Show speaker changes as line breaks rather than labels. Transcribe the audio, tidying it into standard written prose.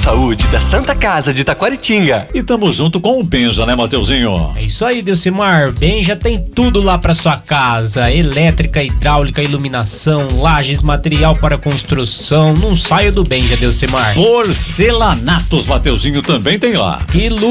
saúde da Santa Casa de Taquaritinga.
E tamo junto com o Benja, né, Mateuzinho?
É isso aí, Delcimar. Benja tem tudo lá pra sua casa: elétrica, hidráulica, iluminação, lajes, material para construção. Não saio do Benja, Delcimar.
Porcelanatos, Mateuzinho, também tem lá.
Que